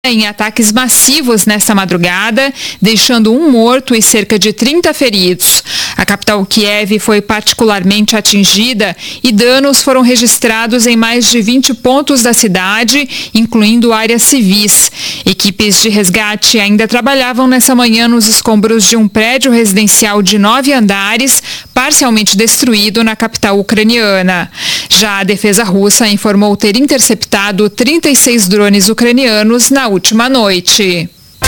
em ataques massivos nessa madrugada, deixando um morto e cerca de 30 feridos. A capital Kiev foi particularmente atingida e danos foram registrados em mais de 20 pontos da cidade, incluindo áreas civis. Equipes de resgate ainda trabalhavam nessa manhã nos escombros de um prédio residencial de 9 andares, parcialmente destruído na capital ucraniana. Já a defesa russa informou ter interceptado 36 drones ucranianos na última noite.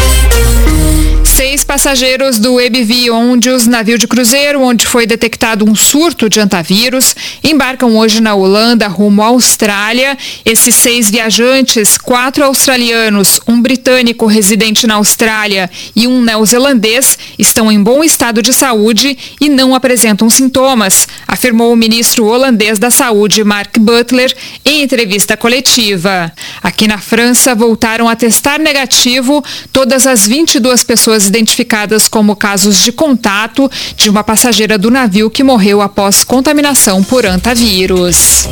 6 passageiros do EBV Ondius, navio de cruzeiro onde foi detectado um surto de antavírus, embarcam hoje na Holanda rumo à Austrália. Esses 6 viajantes, 4 australianos, um britânico residente na Austrália e um neozelandês, estão em bom estado de saúde e não apresentam sintomas, afirmou o ministro holandês da Saúde, Mark Butler, em entrevista coletiva. Aqui na França, voltaram a testar negativo todas as 22 pessoas identificadas como casos de contato de uma passageira do navio que morreu após contaminação por antavírus.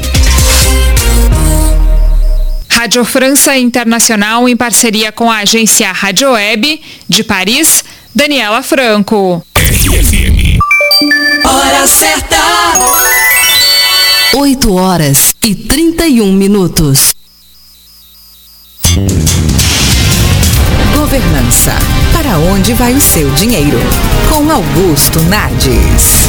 Rádio França Internacional, em parceria com a agência Rádio Web, de Paris, Daniela Franco. RFM. Hora certa. 8h31. Governança. Para onde vai o seu dinheiro? Com Augusto Nardes.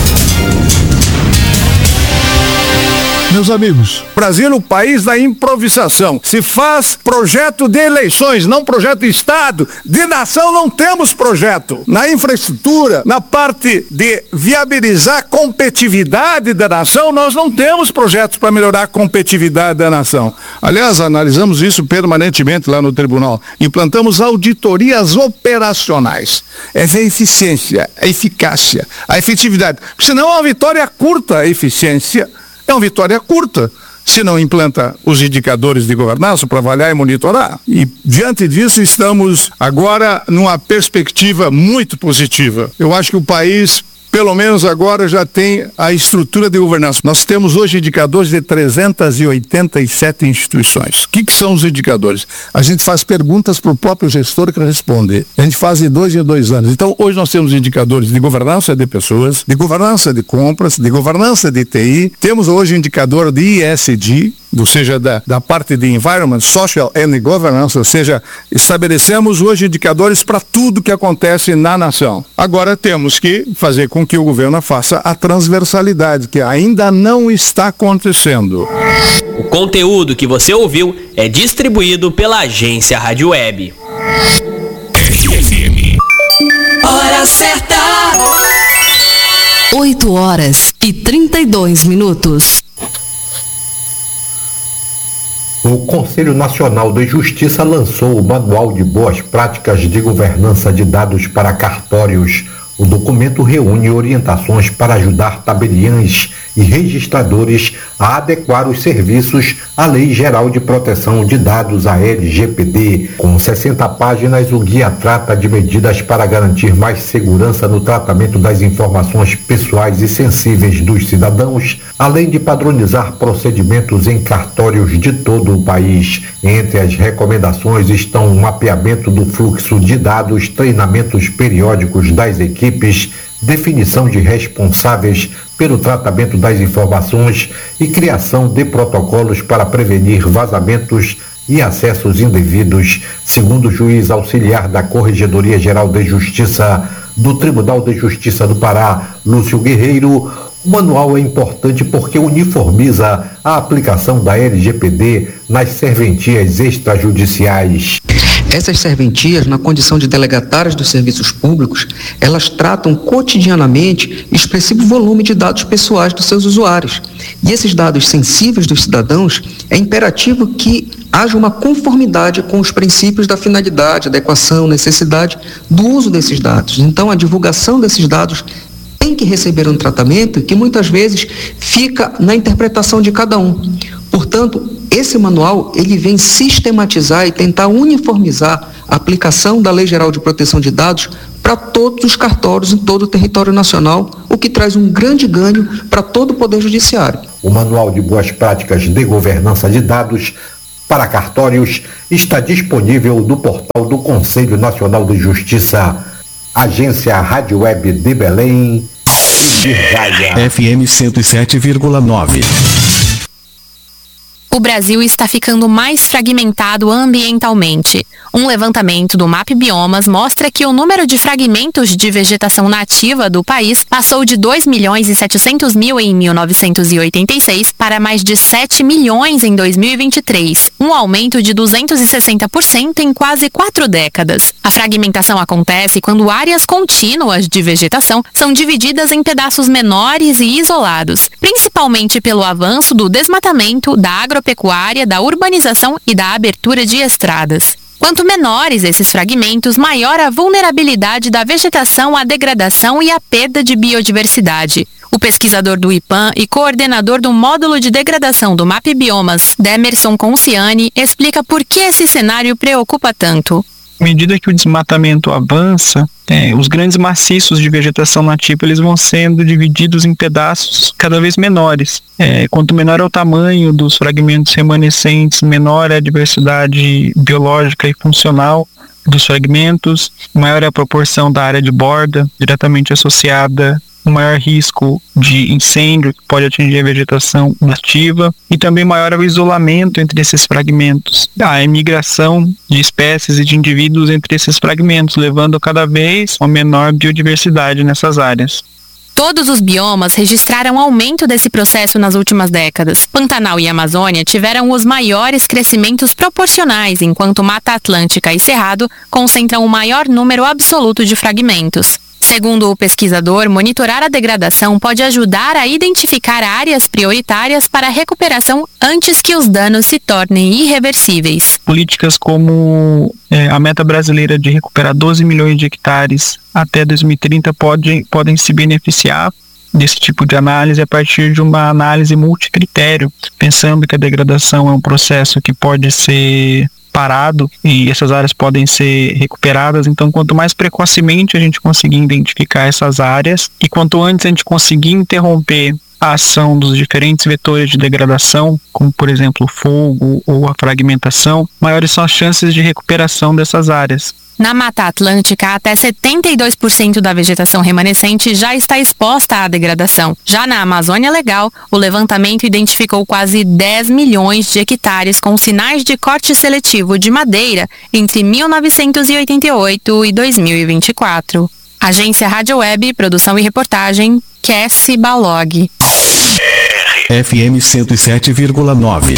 Meus amigos, Brasil é o país da improvisação. Se faz projeto de eleições, não projeto de Estado. De nação não temos projeto. Na infraestrutura, na parte de viabilizar a competitividade da nação, nós não temos projetos para melhorar a competitividade da nação. Aliás, analisamos isso permanentemente lá no tribunal. Implantamos auditorias operacionais. Essa é a eficiência, a eficácia, a efetividade. Senão é uma vitória curta, a eficiência. É uma vitória curta, se não implanta os indicadores de governança para avaliar e monitorar. E, diante disso, estamos agora numa perspectiva muito positiva. Eu acho que o país, pelo menos agora, já tem a estrutura de governança. Nós temos hoje indicadores de 387 instituições. O que são os indicadores? A gente faz perguntas para o próprio gestor que responde. A gente faz de 2 em 2 anos. Então, hoje nós temos indicadores de governança de pessoas, de governança de compras, de governança de TI. Temos hoje indicador de ESG, ou seja, da parte de Environment, Social and Governance, ou seja, estabelecemos hoje indicadores para tudo que acontece na nação. Agora temos que fazer com que o governo faça a transversalidade, que ainda não está acontecendo. O conteúdo que você ouviu é distribuído pela agência Rádio Web. RFM. Hora certa. 8h32. O Conselho Nacional de Justiça lançou o Manual de Boas Práticas de Governança de Dados para Cartórios. O documento reúne orientações para ajudar tabeliães e registradores a adequar os serviços à Lei Geral de Proteção de Dados, a LGPD. Com 60 páginas, o guia trata de medidas para garantir mais segurança no tratamento das informações pessoais e sensíveis dos cidadãos, além de padronizar procedimentos em cartórios de todo o país. Entre as recomendações estão o mapeamento do fluxo de dados, treinamentos periódicos das equipes, definição de responsáveis pelo tratamento das informações e criação de protocolos para prevenir vazamentos e acessos indevidos. Segundo o juiz auxiliar da Corregedoria Geral de Justiça do Tribunal de Justiça do Pará, Lúcio Guerreiro, o manual é importante porque uniformiza a aplicação da LGPD nas serventias extrajudiciais. Essas serventias, na condição de delegatárias dos serviços públicos, elas tratam cotidianamente expressivo volume de dados pessoais dos seus usuários. E esses dados sensíveis dos cidadãos, é imperativo que haja uma conformidade com os princípios da finalidade, adequação, necessidade do uso desses dados. Então, a divulgação desses dados tem que receber um tratamento que muitas vezes fica na interpretação de cada um. Portanto, esse manual, ele vem sistematizar e tentar uniformizar a aplicação da Lei Geral de Proteção de Dados para todos os cartórios em todo o território nacional, o que traz um grande ganho para todo o Poder Judiciário. O Manual de Boas Práticas de Governança de Dados para cartórios está disponível no portal do Conselho Nacional de Justiça. Agência Rádio Web de Belém e de Gaia. FM 107,9. O Brasil está ficando mais fragmentado ambientalmente. Um levantamento do MAP Biomas mostra que o número de fragmentos de vegetação nativa do país passou de 2.700.000 em 1986 para mais de 7 milhões em 2023, um aumento de 260% em quase 4 décadas. A fragmentação acontece quando áreas contínuas de vegetação são divididas em pedaços menores e isolados, principalmente pelo avanço do desmatamento, da agropecuária, da urbanização e da abertura de estradas. Quanto menores esses fragmentos, maior a vulnerabilidade da vegetação à degradação e à perda de biodiversidade. O pesquisador do IPAM e coordenador do módulo de degradação do MAP Biomas, Demerson Conciani, explica por que esse cenário preocupa tanto. À medida que o desmatamento avança, os grandes maciços de vegetação nativa eles vão sendo divididos em pedaços cada vez menores. Quanto menor é o tamanho dos fragmentos remanescentes, menor é a diversidade biológica e funcional dos fragmentos, maior é a proporção da área de borda diretamente associada, o maior risco de incêndio que pode atingir a vegetação nativa e também maior é o isolamento entre esses fragmentos. A imigração de espécies e de indivíduos entre esses fragmentos, levando cada vez a menor biodiversidade nessas áreas. Todos os biomas registraram aumento desse processo nas últimas décadas. Pantanal e Amazônia tiveram os maiores crescimentos proporcionais, enquanto Mata Atlântica e Cerrado concentram o maior número absoluto de fragmentos. Segundo o pesquisador, monitorar a degradação pode ajudar a identificar áreas prioritárias para a recuperação antes que os danos se tornem irreversíveis. Políticas como a meta brasileira de recuperar 12 milhões de hectares até 2030 podem se beneficiar desse tipo de análise a partir de uma análise multicritério, pensando que a degradação é um processo que pode ser parado e essas áreas podem ser recuperadas. Então, quanto mais precocemente a gente conseguir identificar essas áreas e quanto antes a gente conseguir interromper a ação dos diferentes vetores de degradação, como por exemplo o fogo ou a fragmentação, maiores são as chances de recuperação dessas áreas. Na Mata Atlântica, até 72% da vegetação remanescente já está exposta à degradação. Já na Amazônia Legal, o levantamento identificou quase 10 milhões de hectares com sinais de corte seletivo de madeira entre 1988 e 2024. Agência Rádio Web, produção e reportagem, Cassie Balog. FM 107,9.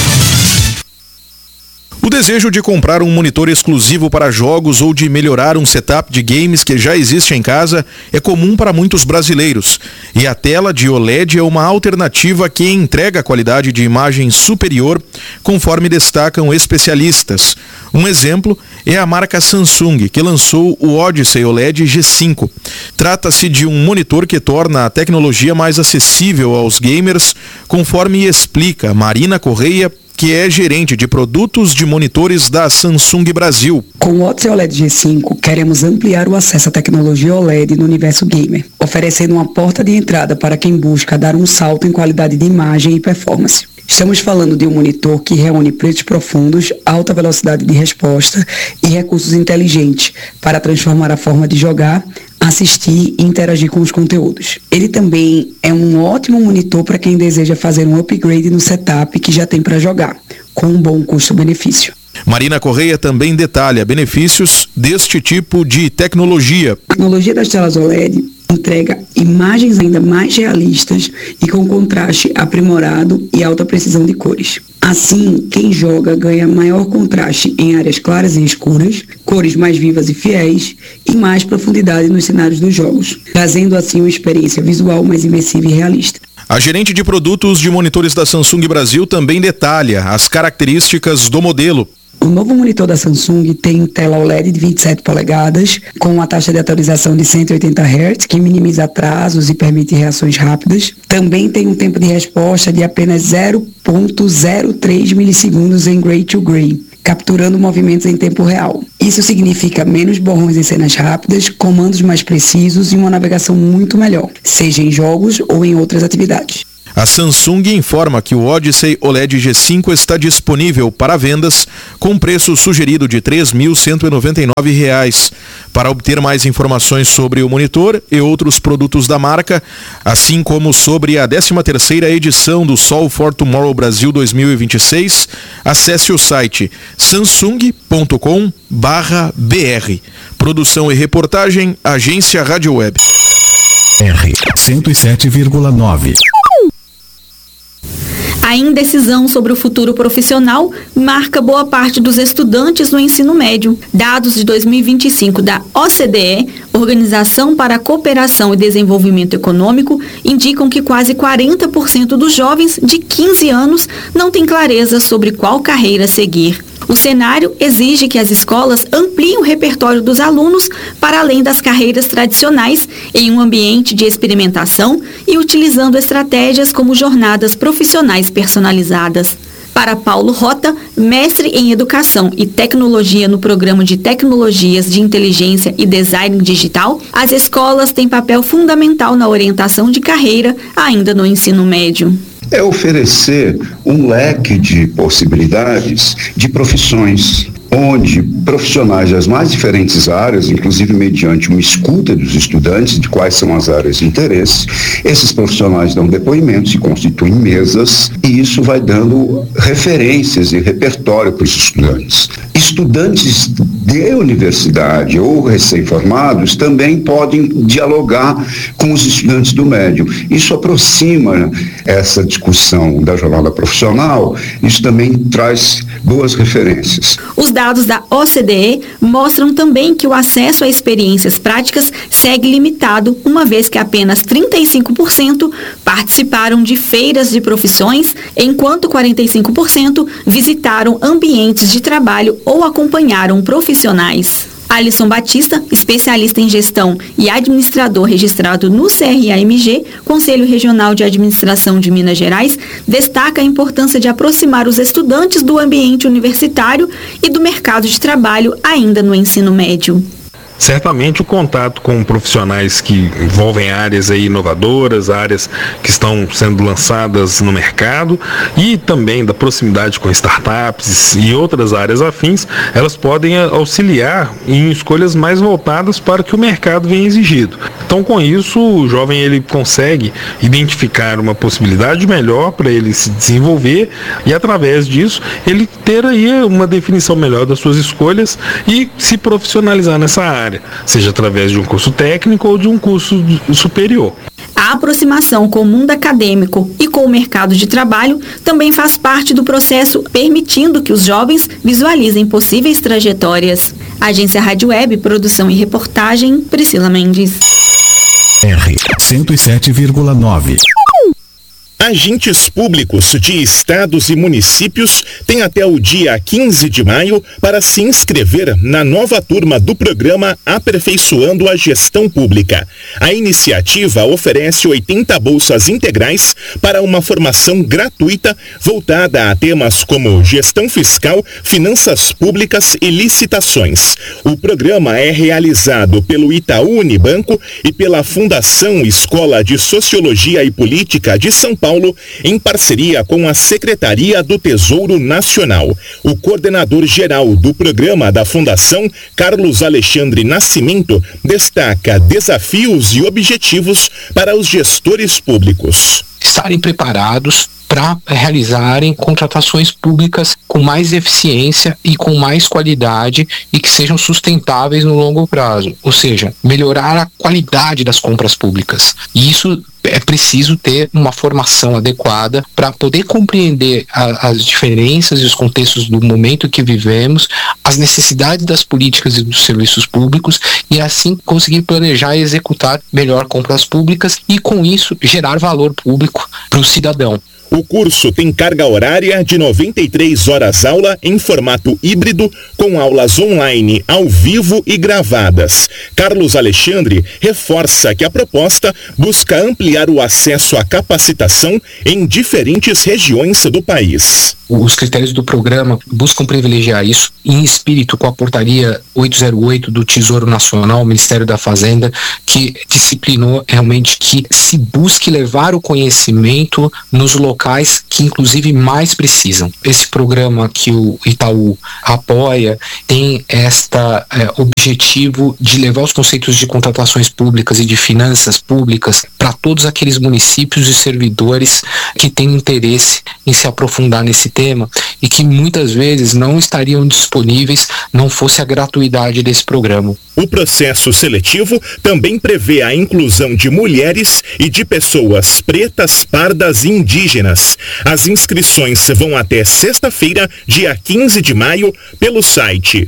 O desejo de comprar um monitor exclusivo para jogos ou de melhorar um setup de games que já existe em casa é comum para muitos brasileiros. E a tela de OLED é uma alternativa que entrega qualidade de imagem superior, conforme destacam especialistas. Um exemplo é a marca Samsung, que lançou o Odyssey OLED G5. Trata-se de um monitor que torna a tecnologia mais acessível aos gamers, conforme explica Marina Correia, que é gerente de produtos de monitores da Samsung Brasil. Com o Odyssey OLED G5, queremos ampliar o acesso à tecnologia OLED no universo gamer, oferecendo uma porta de entrada para quem busca dar um salto em qualidade de imagem e performance. Estamos falando de um monitor que reúne pretos profundos, alta velocidade de resposta e recursos inteligentes para transformar a forma de jogar, assistir e interagir com os conteúdos. Ele também é um ótimo monitor para quem deseja fazer um upgrade no setup que já tem para jogar, com um bom custo-benefício. Marina Correia também detalha benefícios deste tipo de tecnologia. A tecnologia das telas OLED entrega imagens ainda mais realistas e com contraste aprimorado e alta precisão de cores. Assim, quem joga ganha maior contraste em áreas claras e escuras, cores mais vivas e fiéis e mais profundidade nos cenários dos jogos, trazendo assim uma experiência visual mais imersiva e realista. A gerente de produtos de monitores da Samsung Brasil também detalha as características do modelo. O novo monitor da Samsung tem tela OLED de 27 polegadas, com uma taxa de atualização de 180 Hz, que minimiza atrasos e permite reações rápidas. Também tem um tempo de resposta de apenas 0,03 milissegundos em Gray to Gray, capturando movimentos em tempo real. Isso significa menos borrões em cenas rápidas, comandos mais precisos e uma navegação muito melhor, seja em jogos ou em outras atividades. A Samsung informa que o Odyssey OLED G5 está disponível para vendas com preço sugerido de R$ 3.199. Para obter mais informações sobre o monitor e outros produtos da marca, assim como sobre a 13ª edição do Sol for Tomorrow Brasil 2026, acesse o site samsung.com.br. Produção e reportagem, Agência Rádio Web. R 107,9. A indecisão sobre o futuro profissional marca boa parte dos estudantes no ensino médio. Dados de 2025 da OCDE, Organização para a Cooperação e Desenvolvimento Econômico, indicam que quase 40% dos jovens de 15 anos não têm clareza sobre qual carreira seguir. O cenário exige que as escolas ampliem o repertório dos alunos para além das carreiras tradicionais em um ambiente de experimentação e utilizando estratégias como jornadas profissionais personalizadas. Para Paulo Rota, mestre em Educação e Tecnologia no Programa de Tecnologias de Inteligência e Design Digital, as escolas têm papel fundamental na orientação de carreira ainda no ensino médio. É oferecer um leque de possibilidades de profissões, onde profissionais das mais diferentes áreas, inclusive mediante uma escuta dos estudantes de quais são as áreas de interesse, esses profissionais dão depoimentos e constituem mesas, e isso vai dando referências e repertório para os estudantes. Estudantes de universidade ou recém-formados também podem dialogar com os estudantes do médio. Isso aproxima essa discussão da jornada profissional, isso também traz boas referências. Os dados da OCDE mostram também que o acesso a experiências práticas segue limitado, uma vez que apenas 35% participaram de feiras de profissões, enquanto 45% visitaram ambientes de trabalho ou acompanharam profissionais. Alisson Batista, especialista em gestão e administrador registrado no CRAMG, Conselho Regional de Administração de Minas Gerais, destaca a importância de aproximar os estudantes do ambiente universitário e do mercado de trabalho ainda no ensino médio. Certamente o contato com profissionais que envolvem áreas aí inovadoras, áreas que estão sendo lançadas no mercado e também da proximidade com startups e outras áreas afins, elas podem auxiliar em escolhas mais voltadas para o que o mercado vem exigindo. Então, com isso, o jovem ele consegue identificar uma possibilidade melhor para ele se desenvolver e, através disso, ele ter aí uma definição melhor das suas escolhas e se profissionalizar nessa área, seja através de um curso técnico ou de um curso superior. A aproximação com o mundo acadêmico e com o mercado de trabalho também faz parte do processo, permitindo que os jovens visualizem possíveis trajetórias. Agência Rádio Web, produção e reportagem, Priscila Mendes. R 107,9. Agentes públicos de estados e municípios têm até o dia 15 de maio para se inscrever na nova turma do programa Aperfeiçoando a Gestão Pública. A iniciativa oferece 80 bolsas integrais para uma formação gratuita voltada a temas como gestão fiscal, finanças públicas e licitações. O programa é realizado pelo Itaú Unibanco e pela Fundação Escola de Sociologia e Política de São Paulo, em parceria com a Secretaria do Tesouro Nacional. O coordenador-geral do programa da Fundação, Carlos Alexandre Nascimento, destaca desafios e objetivos para os gestores públicos. Estarem preparados para realizarem contratações públicas com mais eficiência e com mais qualidade e que sejam sustentáveis no longo prazo, ou seja, melhorar a qualidade das compras públicas. E isso é preciso ter uma formação adequada para poder compreender as diferenças e os contextos do momento que vivemos, as necessidades das políticas e dos serviços públicos e assim conseguir planejar e executar melhor compras públicas e com isso gerar valor público para o cidadão. O curso tem carga horária de 93 horas aula em formato híbrido, com aulas online, ao vivo e gravadas. Carlos Alexandre reforça que a proposta busca ampliar o acesso à capacitação em diferentes regiões do país. Os critérios do programa buscam privilegiar isso em espírito com a portaria 808 do Tesouro Nacional, Ministério da Fazenda, que disciplinou realmente que se busque levar o conhecimento nos locais que inclusive mais precisam. Esse programa que o Itaú apoia tem objetivo de levar os conceitos de contratações públicas e de finanças públicas para todos aqueles municípios e servidores que têm interesse em se aprofundar nesse tema e que muitas vezes não estariam disponíveis não fosse a gratuidade desse programa. O processo seletivo também prevê a inclusão de mulheres e de pessoas pretas, pardas e indígenas. As inscrições vão até sexta-feira, dia 15 de maio, pelo site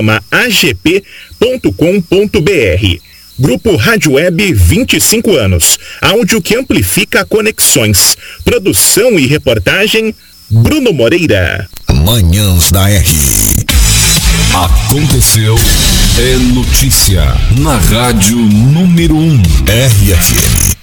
programaagp.com.br. Grupo Rádio Web 25 anos. Áudio que amplifica conexões. Produção e reportagem, Bruno Moreira. Manhãs da R. Aconteceu, é notícia na Rádio número 1, RFM.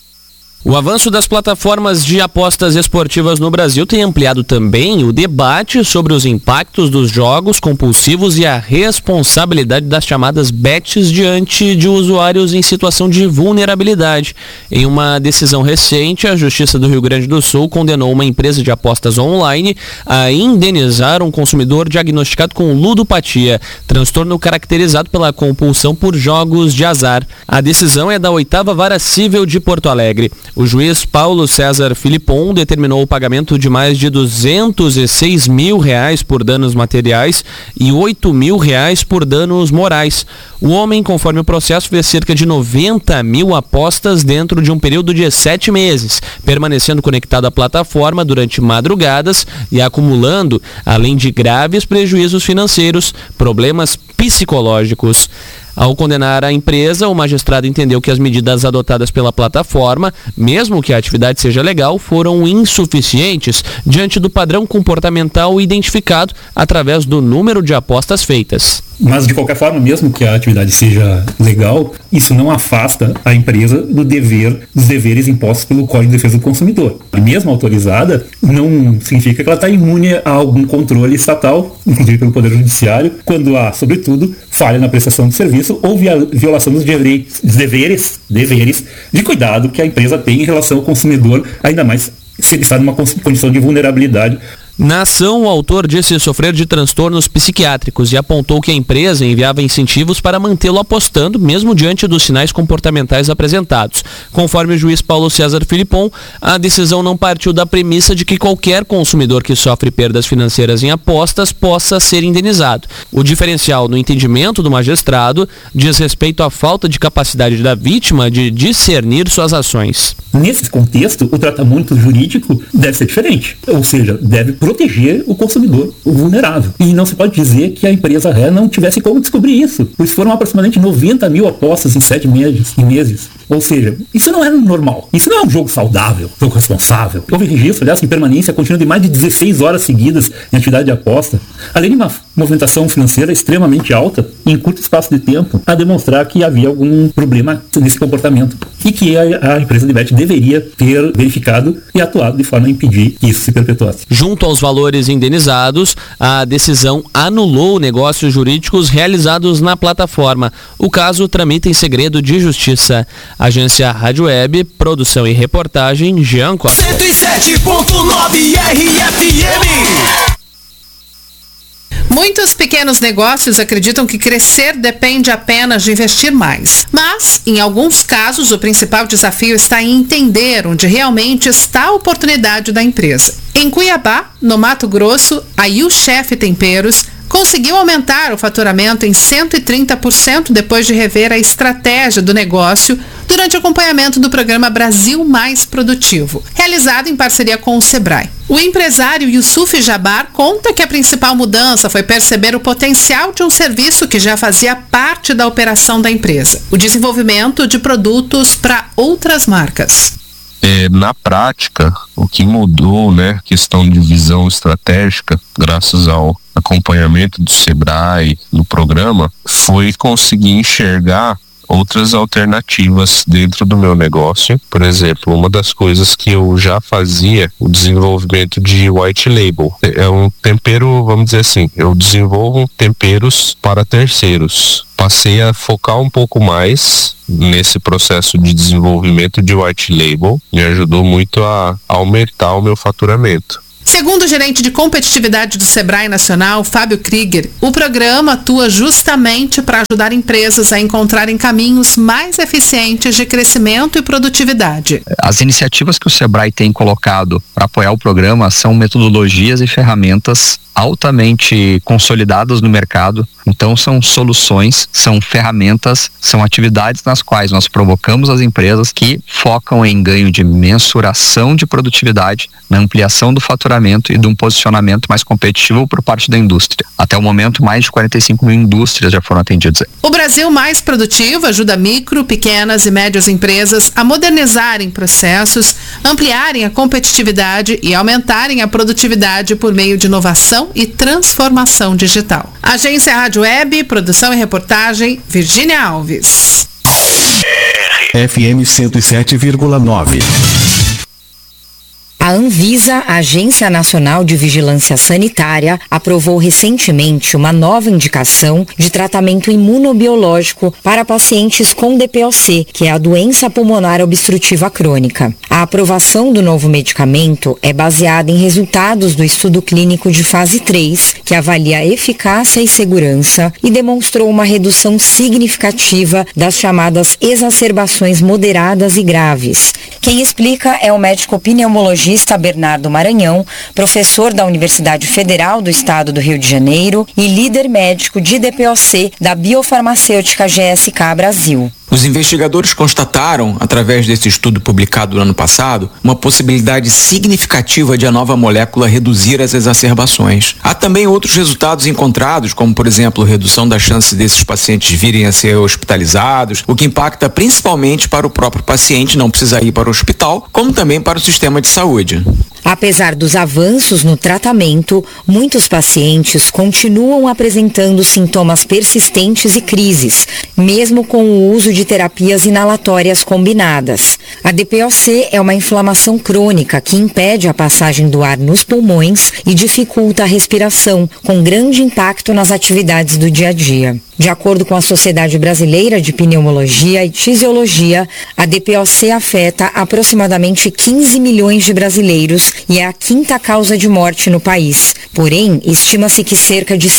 O avanço das plataformas de apostas esportivas no Brasil tem ampliado também o debate sobre os impactos dos jogos compulsivos e a responsabilidade das chamadas bets diante de usuários em situação de vulnerabilidade. Em uma decisão recente, a Justiça do Rio Grande do Sul condenou uma empresa de apostas online a indenizar um consumidor diagnosticado com ludopatia, transtorno caracterizado pela compulsão por jogos de azar. A decisão é da 8ª Vara Cível de Porto Alegre. O juiz Paulo César Filipon determinou o pagamento de mais de R$206 mil por danos materiais e R$8 mil por danos morais. O homem, conforme o processo, fez cerca de 90 mil apostas dentro de um período de 7 meses, permanecendo conectado à plataforma durante madrugadas e acumulando, além de graves prejuízos financeiros, problemas psicológicos. Ao condenar a empresa, o magistrado entendeu que as medidas adotadas pela plataforma, mesmo que a atividade seja legal, foram insuficientes diante do padrão comportamental identificado através do número de apostas feitas. Mas, de qualquer forma, mesmo que a atividade seja legal, isso não afasta a empresa dos deveres impostos pelo Código de Defesa do Consumidor. E mesmo autorizada, não significa que ela está imune a algum controle estatal, inclusive pelo Poder Judiciário, quando há, sobretudo, falha na prestação de serviço ou violação dos deveres de cuidado que a empresa tem em relação ao consumidor, ainda mais se ele está numa condição de vulnerabilidade. Na ação, o autor disse sofrer de transtornos psiquiátricos e apontou que a empresa enviava incentivos para mantê-lo apostando, mesmo diante dos sinais comportamentais apresentados. Conforme o juiz Paulo César Filipon, a decisão não partiu da premissa de que qualquer consumidor que sofre perdas financeiras em apostas possa ser indenizado. O diferencial no entendimento do magistrado diz respeito à falta de capacidade da vítima de discernir suas ações. Nesse contexto, o tratamento jurídico deve ser diferente, ou seja, deve proteger o consumidor, o vulnerável. E não se pode dizer que a empresa ré não tivesse como descobrir isso, pois foram aproximadamente 90 mil apostas em 7 meses. Ou seja, isso não é normal. Isso não é um jogo saudável, jogo responsável. Houve registro, aliás, em permanência contínua de mais de 16 horas seguidas em atividade de aposta, além de uma movimentação financeira extremamente alta em curto espaço de tempo, a demonstrar que havia algum problema nesse comportamento e que a empresa de bet deveria ter verificado e atuado de forma a impedir que isso se perpetuasse. Junto aos valores indenizados, a decisão anulou negócios jurídicos realizados na plataforma. O caso tramita em segredo de justiça. Agência Rádio Web, produção e reportagem, Jean Costa. 107.9 RFM. Muitos pequenos negócios acreditam que crescer depende apenas de investir mais. Mas, em alguns casos, o principal desafio está em entender onde realmente está a oportunidade da empresa. Em Cuiabá, no Mato Grosso, a U-Chef Temperos conseguiu aumentar o faturamento em 130% depois de rever a estratégia do negócio durante o acompanhamento do programa Brasil Mais Produtivo, realizado em parceria com o Sebrae. O empresário Yusuf Jabar conta que a principal mudança foi perceber o potencial de um serviço que já fazia parte da operação da empresa, o desenvolvimento de produtos para outras marcas. Na prática, o que mudou, né, questão de visão estratégica, graças ao acompanhamento do Sebrae no programa, foi conseguir enxergar outras alternativas dentro do meu negócio. Por exemplo, uma das coisas que eu já fazia, o desenvolvimento de white label. É um tempero, vamos dizer assim, eu desenvolvo temperos para terceiros. Passei a focar um pouco mais nesse processo de desenvolvimento de white label. Me ajudou muito a aumentar o meu faturamento. Segundo o gerente de competitividade do Sebrae Nacional, Fábio Krieger, o programa atua justamente para ajudar empresas a encontrarem caminhos mais eficientes de crescimento e produtividade. As iniciativas que o Sebrae tem colocado para apoiar o programa são metodologias e ferramentas altamente consolidadas no mercado. Então são soluções, são ferramentas, são atividades nas quais nós provocamos as empresas que focam em ganho de mensuração de produtividade, na ampliação do faturamento e de um posicionamento mais competitivo por parte da indústria. Até o momento, mais de 45 mil indústrias já foram atendidas. O Brasil Mais Produtivo ajuda micro, pequenas e médias empresas a modernizarem processos, ampliarem a competitividade e aumentarem a produtividade por meio de inovação e transformação digital. Agência Rádio Web, produção e reportagem, Virgínia Alves. FM 107,9. A Anvisa, a Agência Nacional de Vigilância Sanitária, aprovou recentemente uma nova indicação de tratamento imunobiológico para pacientes com DPOC, que é a doença pulmonar obstrutiva crônica. A aprovação do novo medicamento é baseada em resultados do estudo clínico de fase 3, que avalia a eficácia e segurança e demonstrou uma redução significativa das chamadas exacerbações moderadas e graves. Quem explica é o médico pneumologista Bernardo Maranhão, professor da Universidade Federal do Estado do Rio de Janeiro e líder médico de DPOC da biofarmacêutica GSK Brasil. Os investigadores constataram, através desse estudo publicado no ano passado, uma possibilidade significativa de a nova molécula reduzir as exacerbações. Há também outros resultados encontrados, como, por exemplo, redução da chance desses pacientes virem a ser hospitalizados, o que impacta principalmente para o próprio paciente não precisar ir para o hospital, como também para o sistema de saúde. Apesar dos avanços no tratamento, muitos pacientes continuam apresentando sintomas persistentes e crises, mesmo com o uso de terapias inalatórias combinadas. A DPOC é uma inflamação crônica que impede a passagem do ar nos pulmões e dificulta a respiração, com grande impacto nas atividades do dia a dia. De acordo com a Sociedade Brasileira de Pneumologia e Fisiologia, a DPOC afeta aproximadamente 15 milhões de brasileiros e é a quinta causa de morte no país. Porém, estima-se que cerca de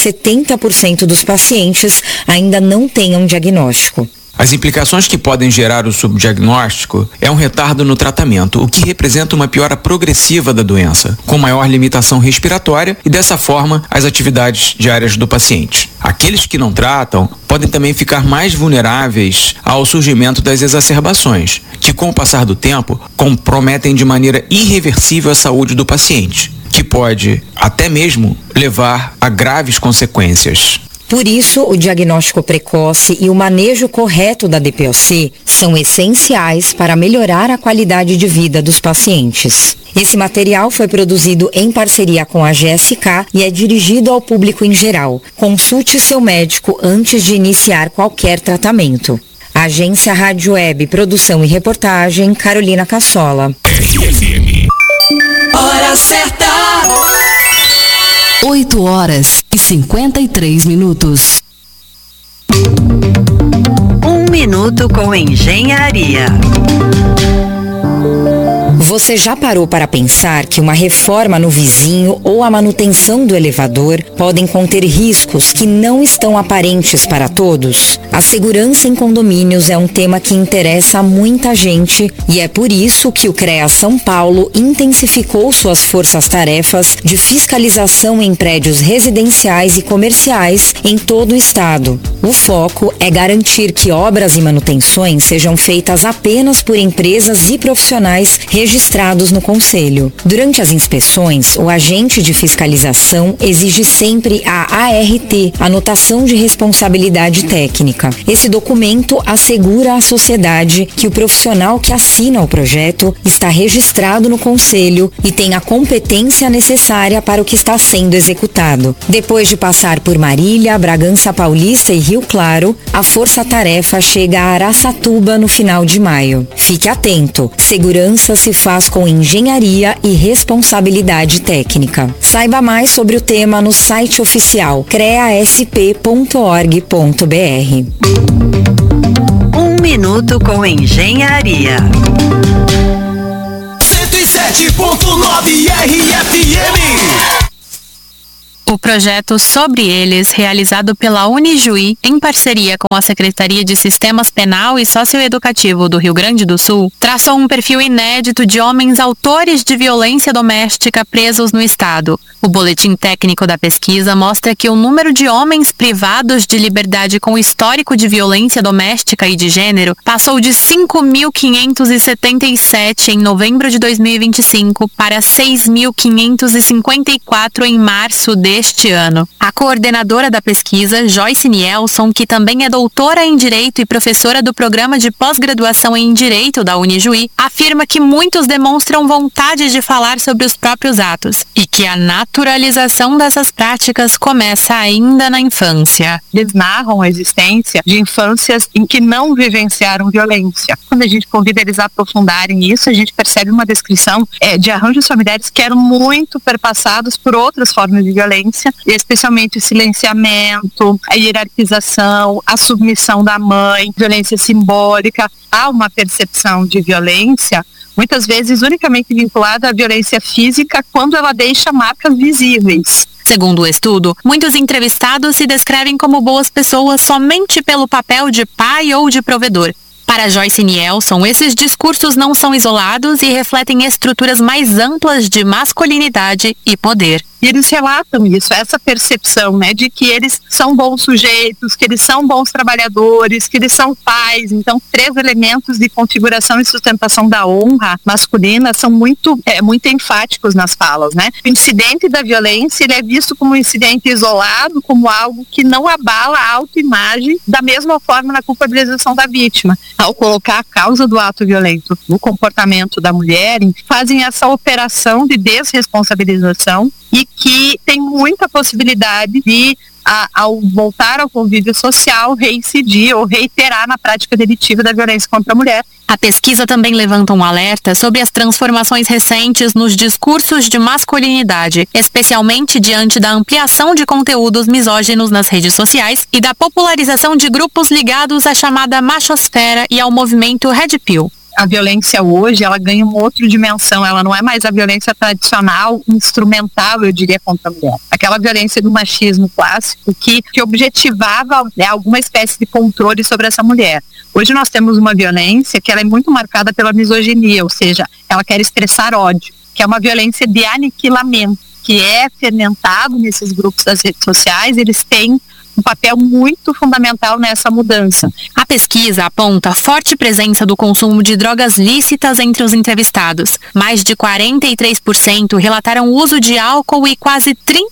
70% dos pacientes ainda não tenham diagnóstico. As implicações que podem gerar o subdiagnóstico é um retardo no tratamento, o que representa uma piora progressiva da doença, com maior limitação respiratória e, dessa forma, as atividades diárias do paciente. Aqueles que não tratam podem também ficar mais vulneráveis ao surgimento das exacerbações, que, com o passar do tempo, comprometem de maneira irreversível a saúde do paciente, que pode até mesmo levar a graves consequências. Por isso, o diagnóstico precoce e o manejo correto da DPOC são essenciais para melhorar a qualidade de vida dos pacientes. Esse material foi produzido em parceria com a GSK e é dirigido ao público em geral. Consulte seu médico antes de iniciar qualquer tratamento. Agência Rádio Web, produção e reportagem, Carolina Cassola. Hora certa! 8h53. 1 minuto com engenharia. Você já parou para pensar que uma reforma no vizinho ou a manutenção do elevador podem conter riscos que não estão aparentes para todos? A segurança em condomínios é um tema que interessa a muita gente e é por isso que o CREA São Paulo intensificou suas forças-tarefas de fiscalização em prédios residenciais e comerciais em todo o estado. O foco é garantir que obras e manutenções sejam feitas apenas por empresas e profissionais registrados registrados no Conselho. Durante as inspeções, o agente de fiscalização exige sempre a ART, Anotação de Responsabilidade Técnica. Esse documento assegura à sociedade que o profissional que assina o projeto está registrado no Conselho e tem a competência necessária para o que está sendo executado. Depois de passar por Marília, Bragança Paulista e Rio Claro, a força-tarefa chega a Araçatuba no final de maio. Fique atento, segurança se faz com engenharia e responsabilidade técnica. Saiba mais sobre o tema no site oficial creasp.org.br. 1 minuto com engenharia. 107.9 RFM. O projeto Sobre Eles, realizado pela Unijuí, em parceria com a Secretaria de Sistemas Penal e Socioeducativo do Rio Grande do Sul, traçou um perfil inédito de homens autores de violência doméstica presos no estado. O boletim técnico da pesquisa mostra que o número de homens privados de liberdade com histórico de violência doméstica e de gênero passou de 5.577 em novembro de 2025 para 6.554 em março deste ano. A coordenadora da pesquisa, Joyce Nielson, que também é doutora em Direito e professora do programa de pós-graduação em Direito da Unijuí, afirma que muitos demonstram vontade de falar sobre os próprios atos e que a naturalização dessas práticas começa ainda na infância. Eles narram a existência de infâncias em que não vivenciaram violência. Quando a gente convida eles a aprofundarem isso, a gente percebe uma descrição de arranjos familiares que eram muito perpassados por outras formas de violência, e especialmente o silenciamento, a hierarquização, a submissão da mãe, violência simbólica. Há uma percepção de violência muitas vezes unicamente vinculada à violência física quando ela deixa marcas visíveis. Segundo o estudo, muitos entrevistados se descrevem como boas pessoas somente pelo papel de pai ou de provedor. Para Joyce Nielson, esses discursos não são isolados e refletem estruturas mais amplas de masculinidade e poder. E eles relatam isso, essa percepção, né, de que eles são bons sujeitos, que eles são bons trabalhadores, que eles são pais. Então, 3 elementos de configuração e sustentação da honra masculina são muito enfáticos nas falas, né? O incidente da violência, ele é visto como um incidente isolado, como algo que não abala a autoimagem, da mesma forma na culpabilização da vítima. Ao colocar a causa do ato violento no comportamento da mulher, fazem essa operação de desresponsabilização e que tem muita possibilidade de, ao voltar ao convívio social, reincidir ou reiterar na prática delitiva da violência contra a mulher. A pesquisa também levanta um alerta sobre as transformações recentes nos discursos de masculinidade, especialmente diante da ampliação de conteúdos misóginos nas redes sociais e da popularização de grupos ligados à chamada machosfera e ao movimento Red Pill. A violência hoje, ela ganha uma outra dimensão, ela não é mais a violência tradicional, instrumental, eu diria, contra a mulher. Aquela violência do machismo clássico que objetivava, né, alguma espécie de controle sobre essa mulher. Hoje nós temos uma violência que ela é muito marcada pela misoginia, ou seja, ela quer expressar ódio, que é uma violência de aniquilamento, que é fermentado nesses grupos das redes sociais. Eles têm um papel muito fundamental nessa mudança. A pesquisa aponta forte presença do consumo de drogas lícitas entre os entrevistados. Mais de 43% relataram o uso de álcool e quase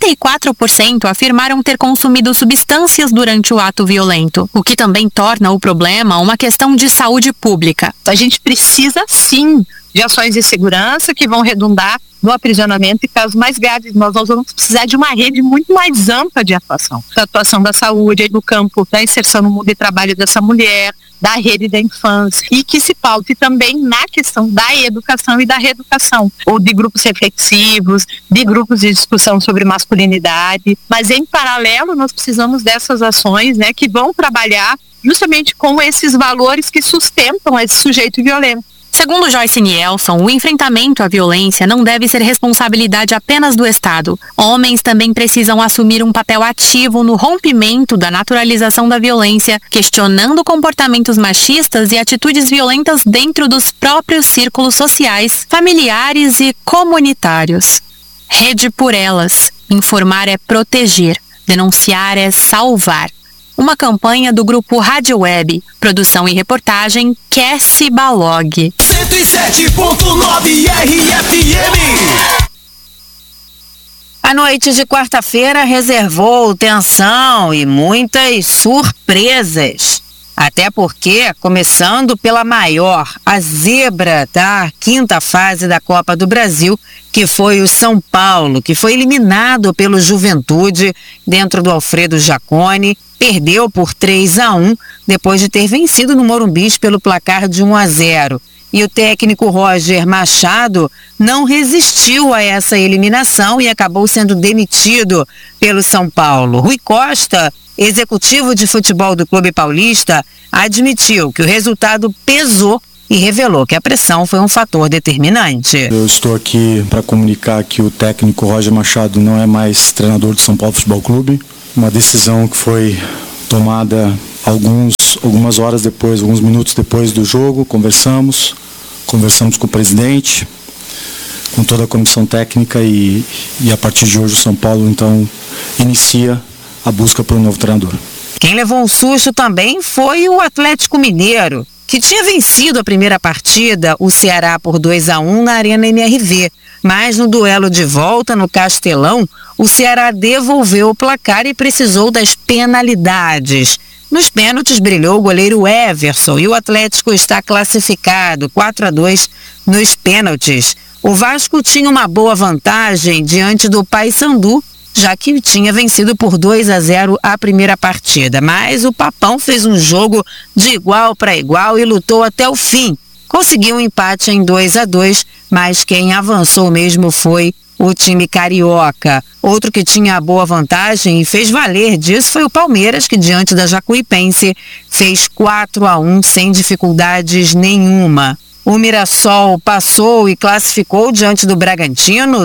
34% afirmaram ter consumido substâncias durante o ato violento, o que também torna o problema uma questão de saúde pública. A gente precisa, sim, de ações de segurança que vão redundar no aprisionamento e casos mais graves. Nós vamos precisar de uma rede muito mais ampla de atuação. Da atuação da saúde, do campo da inserção no mundo de trabalho dessa mulher, da rede da infância, e que se paute também na questão da educação e da reeducação, ou de grupos reflexivos, de grupos de discussão sobre masculinidade. Mas em paralelo nós precisamos dessas ações, né, que vão trabalhar justamente com esses valores que sustentam esse sujeito violento. Segundo Joyce Nielson, o enfrentamento à violência não deve ser responsabilidade apenas do Estado. Homens também precisam assumir um papel ativo no rompimento da naturalização da violência, questionando comportamentos machistas e atitudes violentas dentro dos próprios círculos sociais, familiares e comunitários. Rede por elas. Informar é proteger. Denunciar é salvar. uma campanha do grupo Rádio Web. Produção e reportagem, Cassie Balog. 107.9 RFM. A noite de quarta-feira reservou tensão e muitas surpresas. Até porque, começando pela maior, a zebra da quinta fase da Copa do Brasil, que foi o São Paulo, que foi eliminado pelo Juventude dentro do Alfredo Jaconi, perdeu por 3-1 depois de ter vencido no Morumbi pelo placar de 1-0. E o técnico Roger Machado não resistiu a essa eliminação e acabou sendo demitido pelo São Paulo. Rui Costa, executivo de futebol do Clube Paulista, admitiu que o resultado pesou e revelou que a pressão foi um fator determinante. Eu estou aqui para comunicar que o técnico Roger Machado não é mais treinador do São Paulo Futebol Clube. Uma decisão que foi tomada algumas horas depois, alguns minutos depois do jogo. Conversamos com o presidente, com toda a comissão técnica e a partir de hoje o São Paulo então inicia a busca por um novo treinador. Quem levou um susto também foi o Atlético Mineiro, que tinha vencido a primeira partida, o Ceará, por 2-1 na Arena MRV. Mas no duelo de volta, no Castelão, o Ceará devolveu o placar e precisou das penalidades. Nos pênaltis brilhou o goleiro Everson e o Atlético está classificado 4-2 nos pênaltis. O Vasco tinha uma boa vantagem diante do Paysandu, já que tinha vencido por 2-0 a primeira partida. Mas o Papão fez um jogo de igual para igual e lutou até o fim. Conseguiu um empate em 2-2, mas quem avançou mesmo foi o time carioca. Outro que tinha boa vantagem e fez valer disso foi o Palmeiras, que diante da Jacuipense fez 4-1 sem dificuldades nenhuma. O Mirassol passou e classificou diante do Bragantino,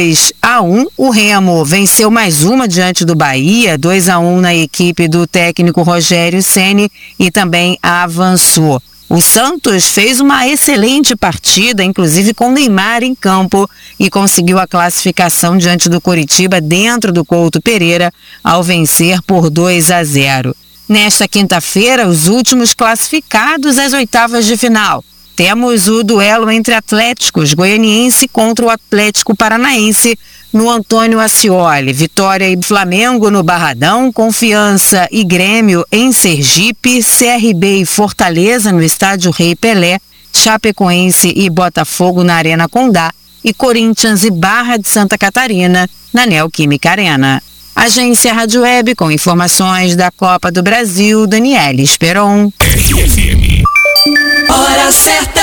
2-1. O Remo venceu mais uma diante do Bahia, 2-1 na equipe do técnico Rogério Ceni e também avançou. O Santos fez uma excelente partida, inclusive com Neymar em campo, e conseguiu a classificação diante do Coritiba dentro do Couto Pereira, ao vencer por 2-0. Nesta quinta-feira, os últimos classificados às oitavas de final. Temos o duelo entre Atléticos Goianiense contra o Atlético Paranaense no Antônio Ascioli. Vitória e Flamengo no Barradão, Confiança e Grêmio em Sergipe, CRB e Fortaleza no Estádio Rei Pelé, Chapecoense e Botafogo na Arena Condá e Corinthians e Barra de Santa Catarina na Neoquímica Arena. Agência Rádio Web com informações da Copa do Brasil, Daniele Esperon. Hora certa.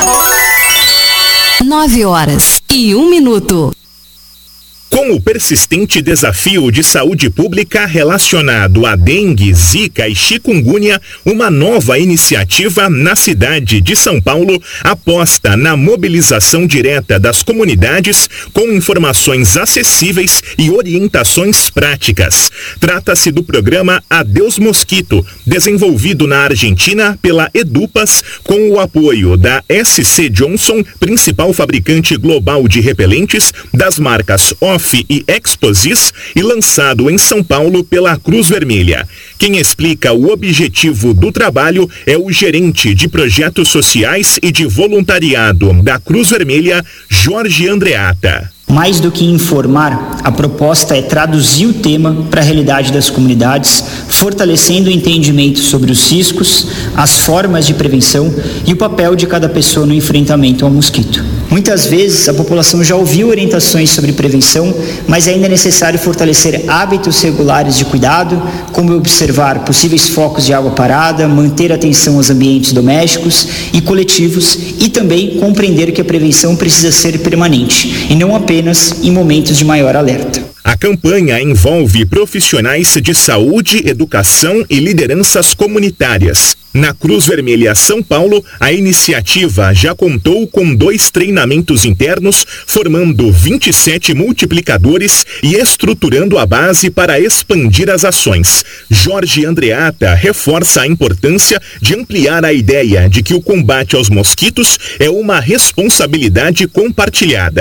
9h01. Com o persistente desafio de saúde pública relacionado a dengue, zika e chikungunya, uma nova iniciativa na cidade de São Paulo aposta na mobilização direta das comunidades com informações acessíveis e orientações práticas. Trata-se do programa Adeus Mosquito, desenvolvido na Argentina pela Edupas, com o apoio da SC Johnson, principal fabricante global de repelentes das marcas Off e Exposis, e lançado em São Paulo pela Cruz Vermelha. Quem explica o objetivo do trabalho é o gerente de projetos sociais e de voluntariado da Cruz Vermelha, Jorge Andreata. Mais do que informar, a proposta é traduzir o tema para a realidade das comunidades, fortalecendo o entendimento sobre os riscos, as formas de prevenção e o papel de cada pessoa no enfrentamento ao mosquito. Muitas vezes a população já ouviu orientações sobre prevenção, mas ainda é necessário fortalecer hábitos regulares de cuidado, como observar possíveis focos de água parada, manter atenção aos ambientes domésticos e coletivos e também compreender que a prevenção precisa ser permanente e não apenas em momentos de maior alerta. A campanha envolve profissionais de saúde, educação e lideranças comunitárias. Na Cruz Vermelha São Paulo, a iniciativa já contou com 2 treinamentos internos, formando 27 multiplicadores e estruturando a base para expandir as ações. Jorge Andreata reforça a importância de ampliar a ideia de que o combate aos mosquitos é uma responsabilidade compartilhada.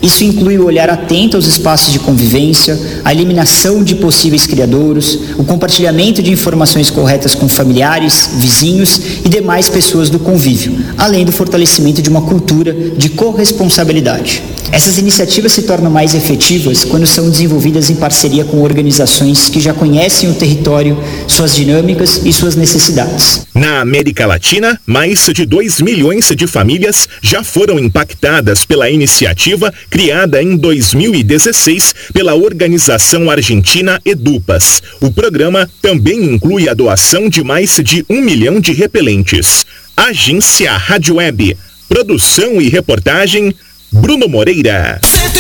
Isso inclui o olhar atento aos espaços de convivência, a eliminação de possíveis criadouros, o compartilhamento de informações corretas com familiares, vizinhos e demais pessoas do convívio, além do fortalecimento de uma cultura de corresponsabilidade. Essas iniciativas se tornam mais efetivas quando são desenvolvidas em parceria com organizações que já conhecem o território, suas dinâmicas e suas necessidades. Na América Latina, mais de 2 milhões de famílias já foram impactadas pela iniciativa criada em 2016 pela organização argentina Edupas. O programa também inclui a doação de mais de 1 milhão de repelentes. Agência Rádio Web. Produção e reportagem, Bruno Moreira.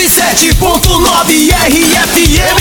107.9 RFM.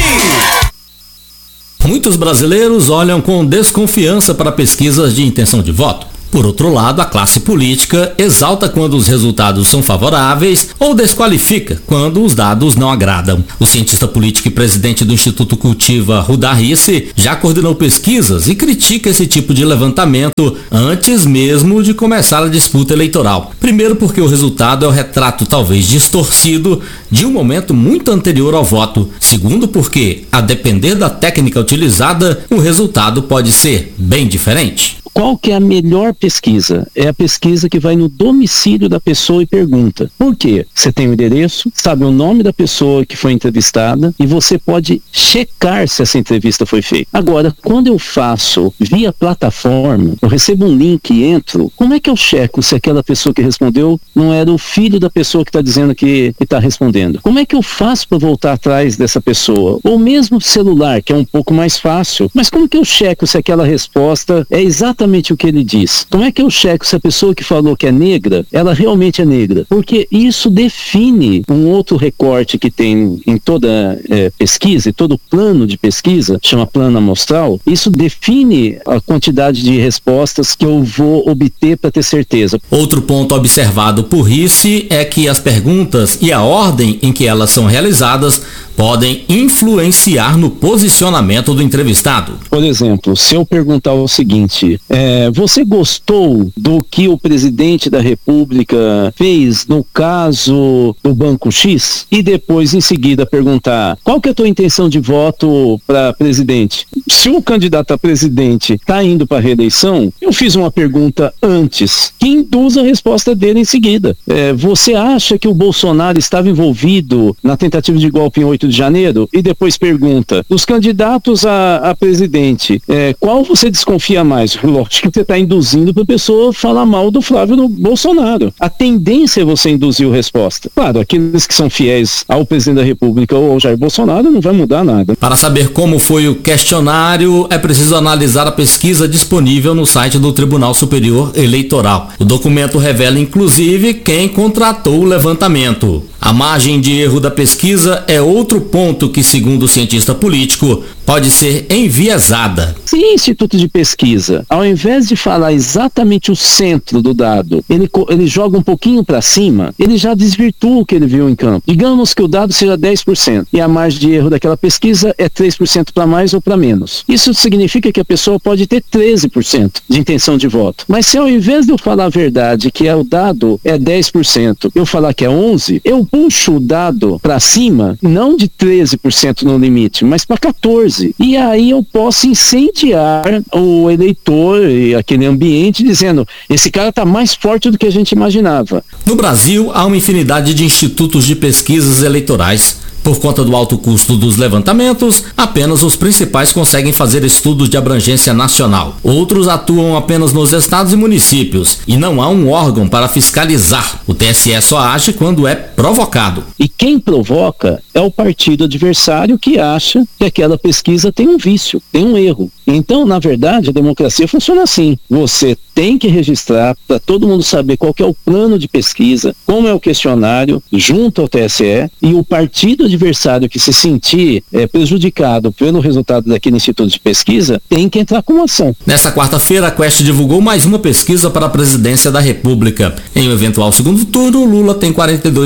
Muitos brasileiros olham com desconfiança para pesquisas de intenção de voto. Por outro lado, a classe política exalta quando os resultados são favoráveis ou desqualifica quando os dados não agradam. O cientista político e presidente do Instituto Cultiva, Rudá Rissi, já coordenou pesquisas e critica esse tipo de levantamento antes mesmo de começar a disputa eleitoral. Primeiro porque o resultado é o retrato talvez distorcido de um momento muito anterior ao voto. Segundo porque, a depender da técnica utilizada, o resultado pode ser bem diferente. Qual que é a melhor pesquisa? É a pesquisa que vai no domicílio da pessoa e pergunta. Por quê? Você tem o endereço, sabe o nome da pessoa que foi entrevistada e você pode checar se essa entrevista foi feita. Agora, quando eu faço via plataforma, eu recebo um link e entro, como é que eu checo se aquela pessoa que respondeu não era o filho da pessoa que está dizendo que está respondendo? Como é que eu faço para voltar atrás dessa pessoa? Ou mesmo celular, que é um pouco mais fácil, mas como que eu checo se aquela resposta é exatamente o que ele diz? Como é que eu checo se a pessoa que falou que é negra, ela realmente é negra? Porque isso define um outro recorte que tem em toda pesquisa, e todo plano de pesquisa, chama plano amostral, isso define a quantidade de respostas que eu vou obter para ter certeza. Outro ponto observado por Rissi é que as perguntas e a ordem em que elas são realizadas podem influenciar no posicionamento do entrevistado. Por exemplo, se eu perguntar o seguinte, você gostou do que o presidente da República fez no caso do Banco X? E depois, em seguida, perguntar, qual que é a tua intenção de voto para presidente? Se o candidato a presidente está indo para a reeleição, eu fiz uma pergunta antes, que induz a resposta dele em seguida. Você acha que o Bolsonaro estava envolvido na tentativa de golpe em 8 de janeiro? E depois pergunta, dos candidatos a presidente, qual você desconfia mais? Lógico que você está induzindo para a pessoa falar mal do Flávio Bolsonaro. A tendência é você induzir a resposta. Claro, aqueles que são fiéis ao presidente da República ou ao Jair Bolsonaro não vai mudar nada. Para saber como foi o questionário, é preciso analisar a pesquisa disponível no site do Tribunal Superior Eleitoral. O documento revela, inclusive, quem contratou o levantamento. A margem de erro da pesquisa é outro ponto que, segundo o cientista político, pode ser enviesada. Se o Instituto de Pesquisa, ao invés de falar exatamente o centro do dado, ele joga um pouquinho para cima, ele já desvirtua o que ele viu em campo. Digamos que o dado seja 10% e a margem de erro daquela pesquisa é 3% para mais ou para menos. Isso significa que a pessoa pode ter 13% de intenção de voto. Mas se ao invés de eu falar a verdade, que o dado é 10%, eu falar que é 11%, eu puxo o dado para cima, não de 13% no limite, mas para 14%. E aí eu posso incendiar o eleitor e aquele ambiente dizendo, esse cara está mais forte do que a gente imaginava. No Brasil, há uma infinidade de institutos de pesquisas eleitorais. Por conta do alto custo dos levantamentos, apenas os principais conseguem fazer estudos de abrangência nacional. Outros atuam apenas nos estados e municípios, e não há um órgão para fiscalizar. O TSE só age quando é provocado. E quem provoca é o partido adversário que acha que aquela pesquisa tem um vício, tem um erro. Então, na verdade, a democracia funciona assim. Você tem que registrar para todo mundo saber qual que é o plano de pesquisa, como é o questionário, junto ao TSE, e o partido adversário que se sentir prejudicado pelo resultado daquele instituto de pesquisa tem que entrar com ação. Nessa quarta-feira, a Quest divulgou mais uma pesquisa para a presidência da República. Em um eventual segundo turno, Lula tem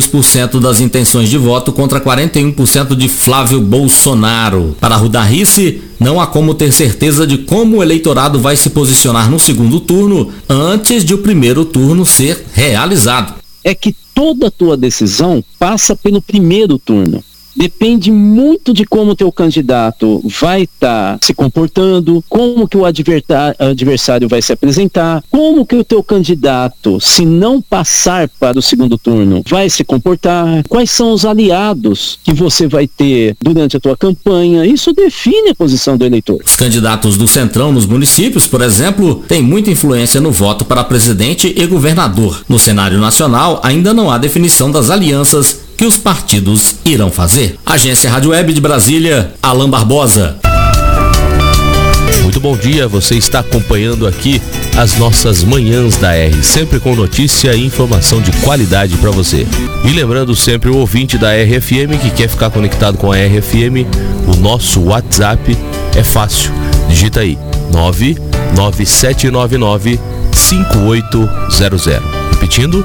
42% das intenções de voto contra 41% de Flávio Bolsonaro. Para Rudá Rissi, não há como ter certeza de como o eleitorado vai se posicionar no segundo turno antes de o primeiro turno ser realizado. é que toda a tua decisão passa pelo primeiro turno. Depende muito de como o teu candidato vai estar se comportando, como que o adversário vai se apresentar, como que o teu candidato, se não passar para o segundo turno, vai se comportar, quais são os aliados que você vai ter durante a tua campanha. Isso define a posição do eleitor. Os candidatos do Centrão nos municípios, por exemplo, têm muita influência no voto para presidente e governador. No cenário nacional, ainda não há definição das alianças que os partidos irão fazer. Agência Rádio Web de Brasília, Alain Barbosa. Muito bom dia, você está acompanhando aqui as nossas manhãs da R, sempre com notícia e informação de qualidade para você. E lembrando sempre o ouvinte da RFM que quer ficar conectado com a RFM, o nosso WhatsApp é fácil, digita aí 99799-5800, repetindo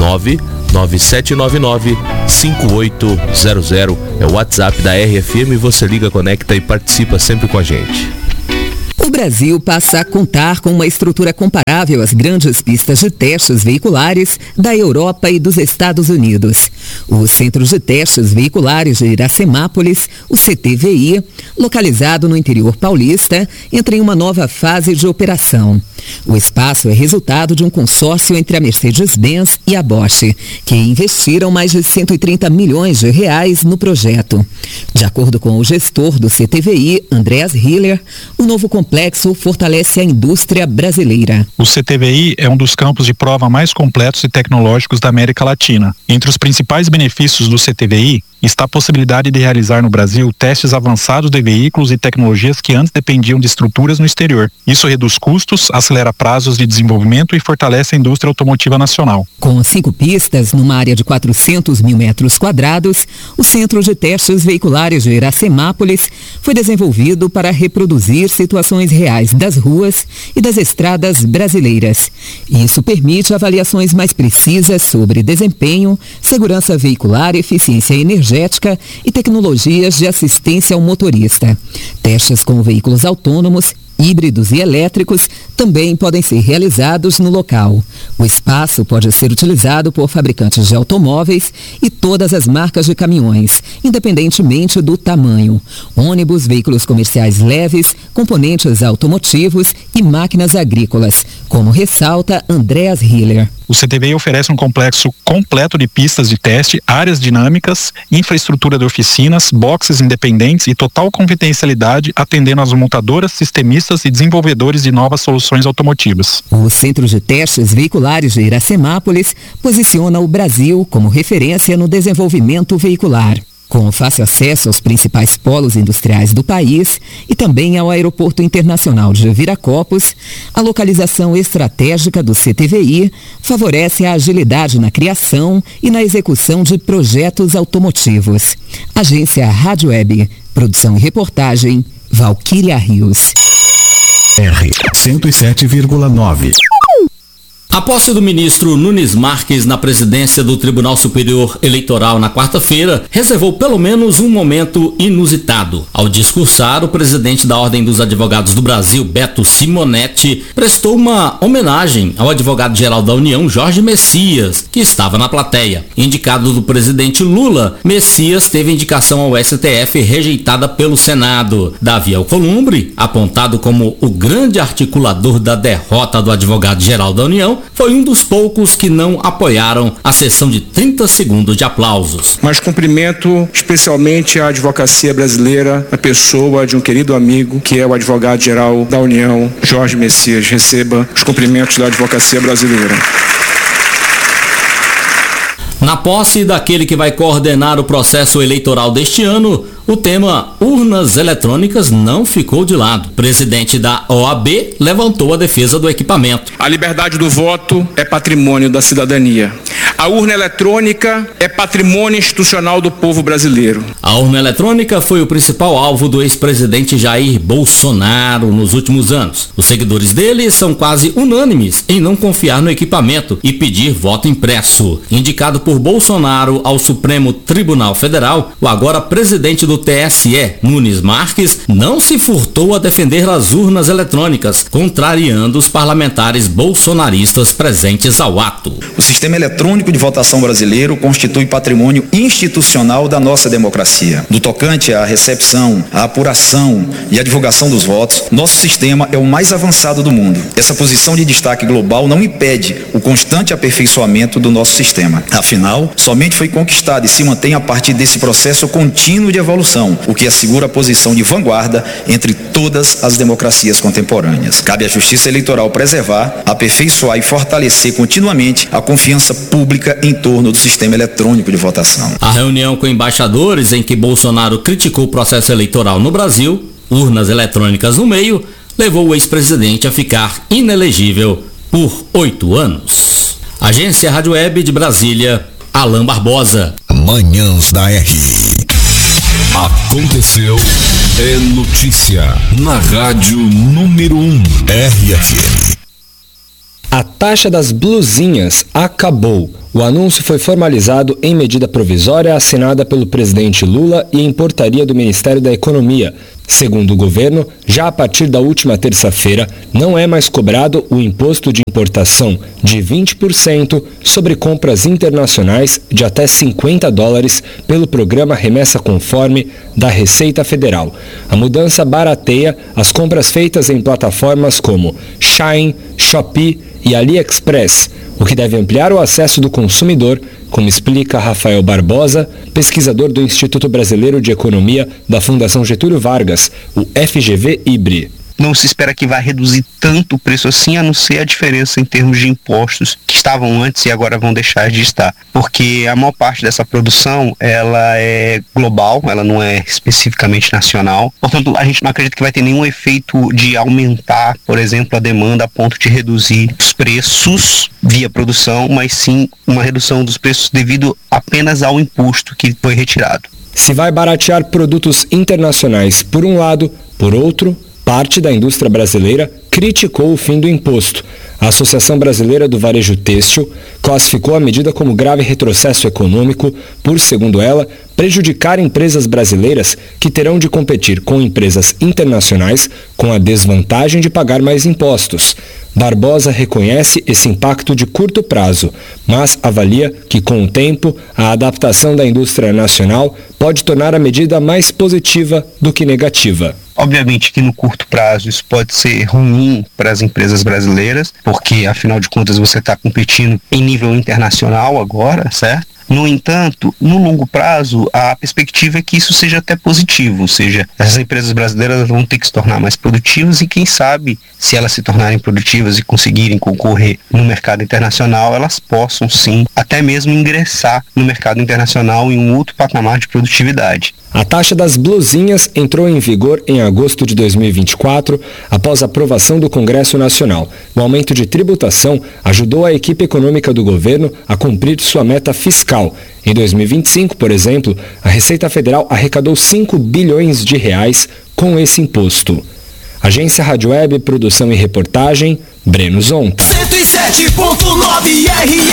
99799-5800 é o WhatsApp da RFM, você liga, conecta e participa sempre com a gente. O Brasil passa a contar com uma estrutura comparável às grandes pistas de testes veiculares da Europa e dos Estados Unidos. O Centro de Testes Veiculares de Iracemápolis, o CTVI, localizado no interior paulista, entra em uma nova fase de operação. O espaço é resultado de um consórcio entre a Mercedes-Benz e a Bosch, que investiram mais de 130 milhões de reais no projeto. De acordo com o gestor do CTVI, Andreas Hiller, o novo complexo fortalece a indústria brasileira. O CTVI é um dos campos de prova mais completos e tecnológicos da América Latina. Entre os principais benefícios do CTVI está a possibilidade de realizar no Brasil testes avançados de veículos e tecnologias que antes dependiam de estruturas no exterior. Isso reduz custos, acelera prazos de desenvolvimento e fortalece a indústria automotiva nacional. Com 5 pistas, numa área de 400 mil metros quadrados, o Centro de Testes Veiculares de Iracemápolis foi desenvolvido para reproduzir situações reais das ruas e das estradas brasileiras. Isso permite avaliações mais precisas sobre desempenho, segurança veicular, eficiência energética e tecnologias de assistência ao motorista. Testes com veículos autônomos, híbridos e elétricos também podem ser realizados no local. O espaço pode ser utilizado por fabricantes de automóveis e todas as marcas de caminhões, independentemente do tamanho. Ônibus, veículos comerciais leves, componentes automotivos e máquinas agrícolas, como ressalta Andreas Hiller. O CTVI oferece um complexo completo de pistas de teste, áreas dinâmicas, infraestrutura de oficinas, boxes independentes e total confidencialidade, atendendo às montadoras, sistemistas e desenvolvedores de novas soluções automotivas. O Centro de Testes Veiculares de Iracemápolis posiciona o Brasil como referência no desenvolvimento veicular. Com fácil acesso aos principais polos industriais do país e também ao Aeroporto Internacional de Viracopos, a localização estratégica do CTVI favorece a agilidade na criação e na execução de projetos automotivos. Agência Rádio Web, produção e reportagem, Valquíria Rios. R 107,9. A posse do ministro Nunes Marques na presidência do Tribunal Superior Eleitoral na quarta-feira reservou pelo menos um momento inusitado. Ao discursar, o presidente da Ordem dos Advogados do Brasil, Beto Simonetti, prestou uma homenagem ao advogado-geral da União, Jorge Messias, que estava na plateia. Indicado do presidente Lula, Messias teve indicação ao STF rejeitada pelo Senado. Davi Alcolumbre, apontado como o grande articulador da derrota do advogado-geral da União, foi um dos poucos que não apoiaram a sessão de 30 segundos de aplausos. Mas cumprimento especialmente a advocacia brasileira, a pessoa de um querido amigo, que é o advogado-geral da União, Jorge Messias. Receba os cumprimentos da advocacia brasileira. Na posse daquele que vai coordenar o processo eleitoral deste ano, o tema urnas eletrônicas não ficou de lado. O presidente da OAB levantou a defesa do equipamento. A liberdade do voto é patrimônio da cidadania. A urna eletrônica é patrimônio institucional do povo brasileiro. A urna eletrônica foi o principal alvo do ex-presidente Jair Bolsonaro nos últimos anos. Os seguidores dele são quase unânimes em não confiar no equipamento e pedir voto impresso. Indicado por Bolsonaro ao Supremo Tribunal Federal, o agora presidente do TSE, Nunes Marques, não se furtou a defender as urnas eletrônicas, contrariando os parlamentares bolsonaristas presentes ao ato. O sistema eletrônico eletrônico de votação brasileiro constitui patrimônio institucional da nossa democracia. No tocante à recepção, à apuração e à divulgação dos votos, nosso sistema é o mais avançado do mundo. Essa posição de destaque global não impede o constante aperfeiçoamento do nosso sistema. Afinal, somente foi conquistado e se mantém a partir desse processo contínuo de evolução, o que assegura a posição de vanguarda entre todas as democracias contemporâneas. Cabe à Justiça Eleitoral preservar, aperfeiçoar e fortalecer continuamente a confiança pública em torno do sistema eletrônico de votação. A reunião com embaixadores em que Bolsonaro criticou o processo eleitoral no Brasil, urnas eletrônicas no meio, levou o ex-presidente a ficar inelegível por 8 anos. Agência Rádio Web de Brasília, Alain Barbosa. Manhãs da R. Aconteceu, é notícia na rádio número 1 RFM. A taxa das blusinhas acabou. O anúncio foi formalizado em medida provisória assinada pelo presidente Lula e em portaria do Ministério da Economia. Segundo o governo, já a partir da última terça-feira, não é mais cobrado o imposto de importação de 20% sobre compras internacionais de até $50 pelo programa Remessa Conforme da Receita Federal. A mudança barateia as compras feitas em plataformas como Shein, Shopee e AliExpress, o que deve ampliar o acesso do consumidor, como explica Rafael Barbosa, pesquisador do Instituto Brasileiro de Economia da Fundação Getúlio Vargas, o FGV-IBRE. Não se espera que vai reduzir tanto o preço assim, a não ser a diferença em termos de impostos que estavam antes e agora vão deixar de estar. Porque a maior parte dessa produção, ela é global, ela não é especificamente nacional. Portanto, a gente não acredita que vai ter nenhum efeito de aumentar, por exemplo, a demanda a ponto de reduzir os preços via produção, mas sim uma redução dos preços devido apenas ao imposto que foi retirado. Se vai baratear produtos internacionais por um lado, por outro, parte da indústria brasileira criticou o fim do imposto. A Associação Brasileira do Varejo Têxtil classificou a medida como grave retrocesso econômico por, segundo ela, prejudicar empresas brasileiras que terão de competir com empresas internacionais com a desvantagem de pagar mais impostos. Barbosa reconhece esse impacto de curto prazo, mas avalia que, com o tempo, a adaptação da indústria nacional pode tornar a medida mais positiva do que negativa. Obviamente que no curto prazo isso pode ser ruim para as empresas brasileiras, porque afinal de contas você está competindo em nível internacional agora, certo? No entanto, no longo prazo, a perspectiva é que isso seja até positivo, ou seja, as empresas brasileiras vão ter que se tornar mais produtivas e quem sabe, se elas se tornarem produtivas e conseguirem concorrer no mercado internacional, elas possam sim, até mesmo ingressar no mercado internacional em um outro patamar de produtividade. A taxa das blusinhas entrou em vigor em agosto de 2024, após a aprovação do Congresso Nacional. O aumento de tributação ajudou a equipe econômica do governo a cumprir sua meta fiscal. Em 2025, por exemplo, a Receita Federal arrecadou 5 bilhões de reais com esse imposto. Agência Rádio Web, produção e reportagem, Breno Zonta. 107.9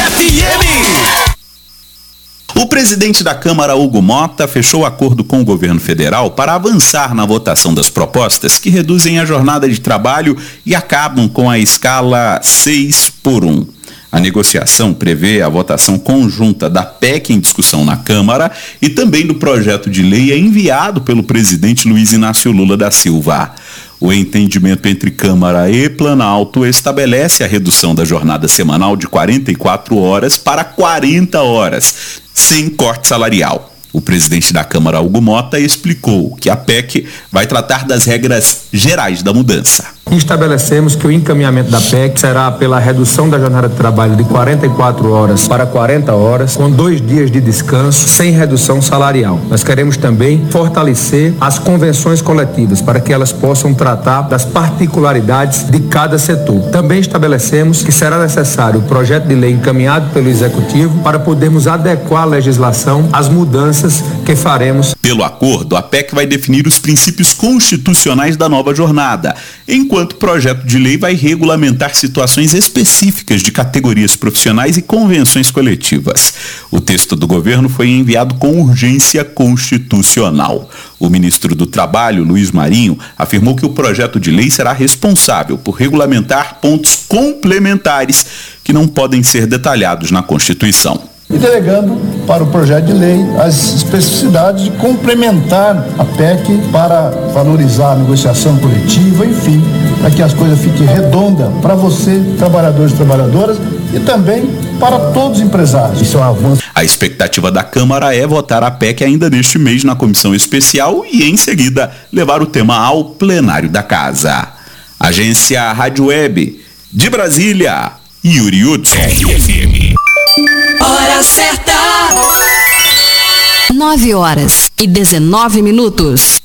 RFM. O presidente da Câmara, Hugo Mota, fechou acordo com o governo federal para avançar na votação das propostas que reduzem a jornada de trabalho e acabam com a escala 6x1. A negociação prevê a votação conjunta da PEC em discussão na Câmara e também do projeto de lei enviado pelo presidente Luiz Inácio Lula da Silva. O entendimento entre Câmara e Planalto estabelece a redução da jornada semanal de 44 horas para 40 horas, sem corte salarial. O presidente da Câmara, Hugo Mota, explicou que a PEC vai tratar das regras gerais da mudança. Estabelecemos que o encaminhamento da PEC será pela redução da jornada de trabalho de 44 horas para 40 horas, com 2 dias de descanso, sem redução salarial. Nós queremos também fortalecer as convenções coletivas para que elas possam tratar das particularidades de cada setor. Também estabelecemos que será necessário o projeto de lei encaminhado pelo Executivo para podermos adequar a legislação às mudanças que faremos. Pelo acordo, a PEC vai definir os princípios constitucionais da nova jornada, enquanto enquanto o projeto de lei vai regulamentar situações específicas de categorias profissionais e convenções coletivas. O texto do governo foi enviado com urgência constitucional. O ministro do Trabalho, Luiz Marinho, afirmou que o projeto de lei será responsável por regulamentar pontos complementares que não podem ser detalhados na Constituição. E delegando para o projeto de lei as especificidades de complementar a PEC para valorizar a negociação coletiva, enfim, para que as coisas fiquem redondas para você, trabalhadores e trabalhadoras, e também para todos os empresários. Isso é um avanço. A expectativa da Câmara é votar a PEC ainda neste mês na comissão especial e, em seguida, levar o tema ao plenário da Casa. Agência Rádio Web, de Brasília, Yuri Hudson. Hora certa. 9h19.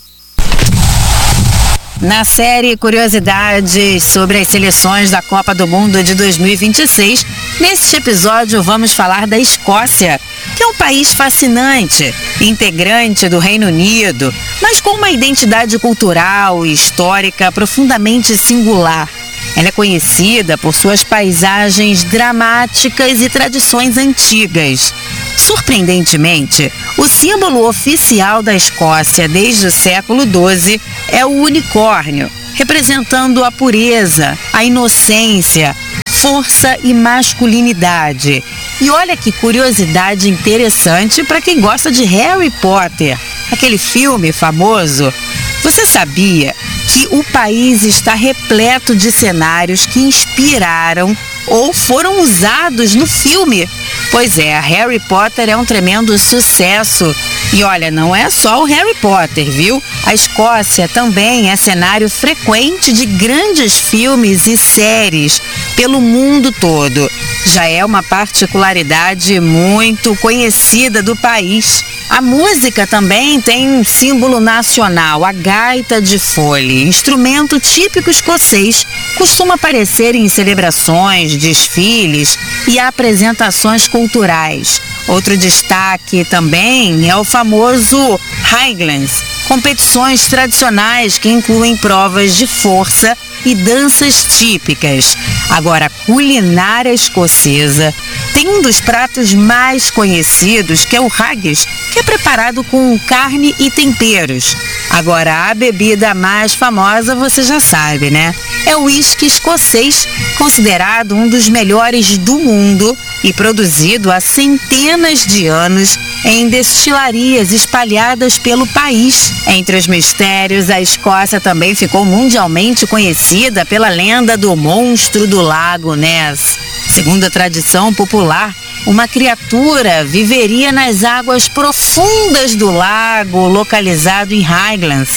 Na série Curiosidades sobre as seleções da Copa do Mundo de 2026, neste episódio vamos falar da Escócia, que é um país fascinante, integrante do Reino Unido, mas com uma identidade cultural e histórica profundamente singular. Ela é conhecida por suas paisagens dramáticas e tradições antigas. Surpreendentemente, o símbolo oficial da Escócia desde o século XII é o unicórnio, representando a pureza, a inocência, força e masculinidade. E olha que curiosidade interessante para quem gosta de Harry Potter, aquele filme famoso. Você sabia que o país está repleto de cenários que inspiraram ou foram usados no filme? Pois é, Harry Potter é um tremendo sucesso. E olha, não é só o Harry Potter, viu? A Escócia também é cenário frequente de grandes filmes e séries pelo mundo todo. Já é uma particularidade muito conhecida do país. A música também tem um símbolo nacional, a gaita de fole, instrumento típico escocês, costuma aparecer em celebrações, desfiles e apresentações culturais. Outro destaque também é o famoso Highlands, competições tradicionais que incluem provas de força e danças típicas. Agora, a culinária escocesa tem um dos pratos mais conhecidos, que é o haggis, que é preparado com carne e temperos. Agora, a bebida mais famosa você já sabe, né? É o uísque escocês, considerado um dos melhores do mundo e produzido há centenas de anos em destilarias espalhadas pelo país. Entre os mistérios, a Escócia também ficou mundialmente conhecida pela lenda do monstro do lago Ness. Segundo a tradição popular, uma criatura viveria nas águas profundas do lago, localizado em Highlands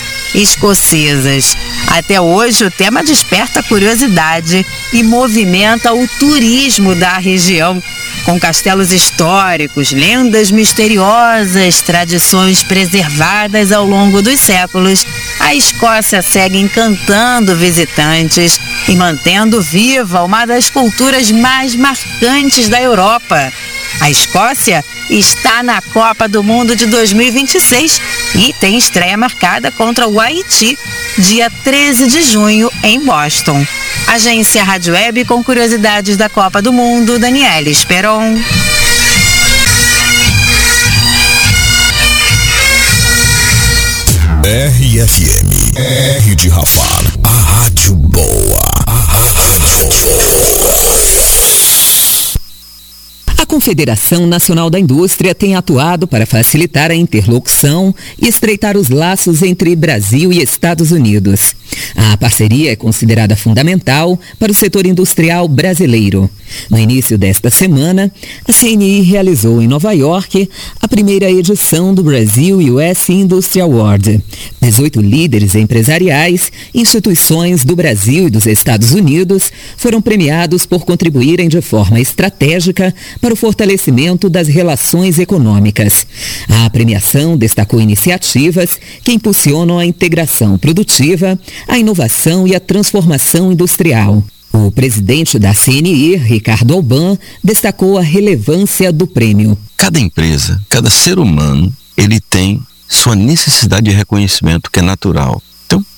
escocesas. Até hoje, o tema desperta curiosidade e movimenta o turismo da região, com castelos históricos, lendas misteriosas, tradições preservadas ao longo dos séculos. A Escócia segue encantando visitantes e mantendo viva uma das culturas mais marcantes da Europa. A Escócia está na Copa do Mundo de 2026 e tem estreia marcada contra o Haiti, dia 13 de junho, em Boston. Agência Rádio Web com curiosidades da Copa do Mundo, Daniela Esperon. RFM, R de Rafael, a rádio boa, A Confederação Nacional da Indústria tem atuado para facilitar a interlocução e estreitar os laços entre Brasil e Estados Unidos. A parceria é considerada fundamental para o setor industrial brasileiro. No início desta semana, a CNI realizou em Nova York a primeira edição do Brasil US Industry Award. 18 líderes empresariais, instituições do Brasil e dos Estados Unidos foram premiados por contribuírem de forma estratégica para o fortalecimento das relações econômicas. A premiação destacou iniciativas que impulsionam a integração produtiva, a inovação e a transformação industrial. O presidente da CNI, Ricardo Alban, destacou a relevância do prêmio. Cada empresa, cada ser humano, ele tem sua necessidade de reconhecimento que é natural. Então,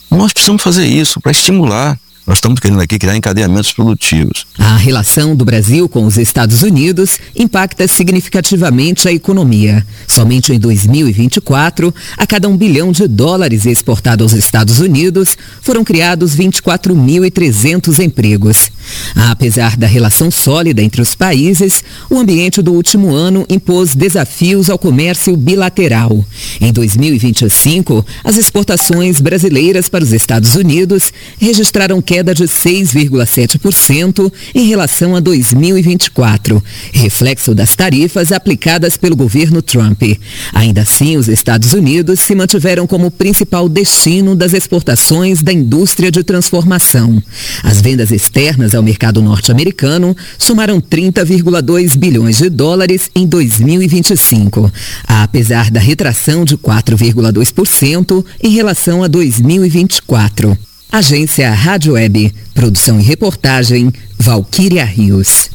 Nós precisamos fazer isso para estimular. Nós estamos querendo aqui criar encadeamentos produtivos. A relação do Brasil com os Estados Unidos impacta significativamente a economia. Somente em 2024, a cada $1 bilhão exportado aos Estados Unidos, foram criados 24.300 empregos. Apesar da relação sólida entre os países, o ambiente do último ano impôs desafios ao comércio bilateral. Em 2025, as exportações brasileiras para os Estados Unidos registraram queda de 6,7% em relação a 2024, reflexo das tarifas aplicadas pelo governo Trump. Ainda assim, os Estados Unidos se mantiveram como principal destino das exportações da indústria de transformação. As vendas externas ao mercado norte-americano somaram $30,2 bilhões em 2025, apesar da retração de 4,2% em relação a 2024. Agência Rádio Web, produção e reportagem, Valquíria Rios.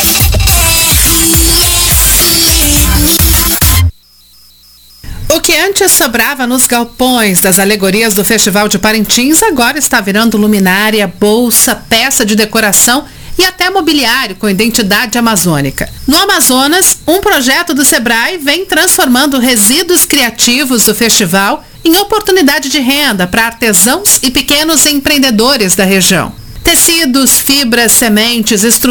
O que antes sobrava nos galpões das alegorias do Festival de Parintins agora está virando luminária, bolsa, peça de decoração e até mobiliário com identidade amazônica. No Amazonas, um projeto do Sebrae vem transformando resíduos criativos do festival em oportunidade de renda para artesãos e pequenos empreendedores da região. Tecidos, fibras, sementes, estruturas